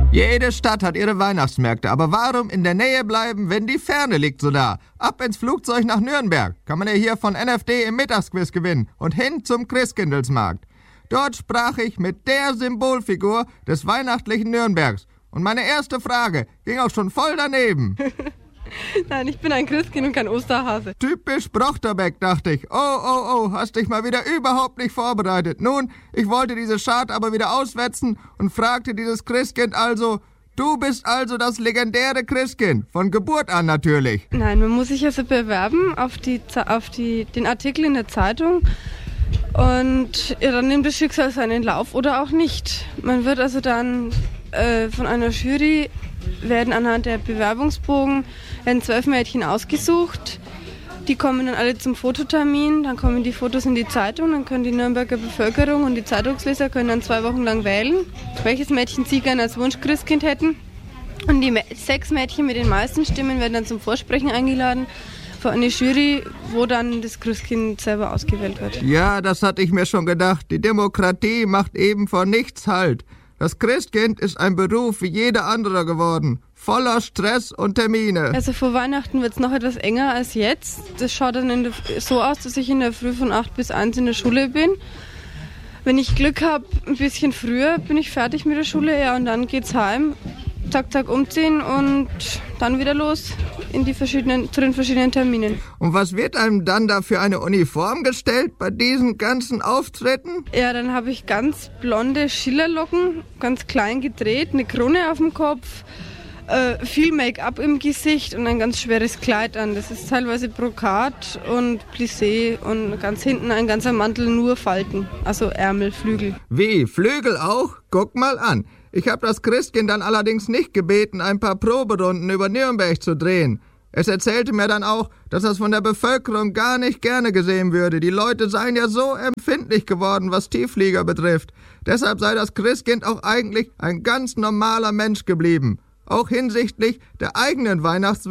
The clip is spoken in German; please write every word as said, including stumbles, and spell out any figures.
Jede Stadt hat ihre Weihnachtsmärkte, aber warum in der Nähe bleiben, wenn die Ferne liegt so da? Ab ins Flugzeug nach Nürnberg. Kann man ja hier von N F D im Mittagsquiz gewinnen und hin zum Christkindlesmarkt. Dort sprach ich mit der Symbolfigur des weihnachtlichen Nürnbergs. Und meine erste Frage ging auch schon voll daneben. Nein, ich bin ein Christkind und kein Osterhase. Typisch Brochterbeck, dachte ich. Oh, oh, oh, hast dich mal wieder überhaupt nicht vorbereitet. Nun, ich wollte diese Schart aber wieder auswetzen und fragte dieses Christkind also, du bist also das legendäre Christkind, von Geburt an natürlich. Nein, man muss sich also bewerben auf, die, auf die, den Artikel in der Zeitung und ja, dann nimmt das Schicksal seinen Lauf oder auch nicht. Man wird also dann äh, von einer Jury, werden anhand der Bewerbungsbogen werden zwölf Mädchen ausgesucht. Die kommen dann alle zum Fototermin, dann kommen die Fotos in die Zeitung, dann können die Nürnberger Bevölkerung und die Zeitungsleser können dann zwei Wochen lang wählen, welches Mädchen sie gerne als Wunschchristkind hätten. Und die sechs Mädchen mit den meisten Stimmen werden dann zum Vorsprechen eingeladen für eine Jury, wo dann das Christkind selber ausgewählt wird. Ja, das hatte ich mir schon gedacht. Die Demokratie macht eben vor nichts Halt. Das Christkind ist ein Beruf wie jeder andere geworden, voller Stress und Termine. Also vor Weihnachten wird es noch etwas enger als jetzt. Das schaut dann in der, so aus, dass ich in der Früh von acht bis eins in der Schule bin. Wenn ich Glück habe, ein bisschen früher bin ich fertig mit der Schule, ja, und dann geht's heim, zack, zack, umziehen und dann wieder los in die verschiedenen, zu den verschiedenen Terminen. Und was wird einem dann da für eine Uniform gestellt bei diesen ganzen Auftritten? Ja, dann habe ich ganz blonde Schillerlocken, ganz klein gedreht, eine Krone auf dem Kopf, äh, viel Make-up im Gesicht und ein ganz schweres Kleid an. Das ist teilweise Brokat und Plissé und ganz hinten ein ganzer Mantel, nur Falten, also Ärmel, Flügel. Wie, Flügel auch? Guck mal an. Ich habe das Christkind dann allerdings nicht gebeten, ein paar Proberunden über Nürnberg zu drehen. Es erzählte mir dann auch, dass das von der Bevölkerung gar nicht gerne gesehen würde. Die Leute seien ja so empfindlich geworden, was Tiefflieger betrifft. Deshalb sei das Christkind auch eigentlich ein ganz normaler Mensch geblieben. Auch hinsichtlich der eigenen Weihnachtswünsche